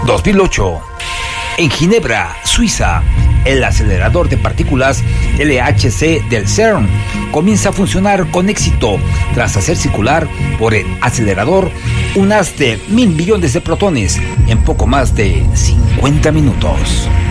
2008. En Ginebra, Suiza, el acelerador de partículas LHC del CERN comienza a funcionar con éxito tras hacer circular por el acelerador un haz de 1.000 millones de protones en poco más de 50 minutos.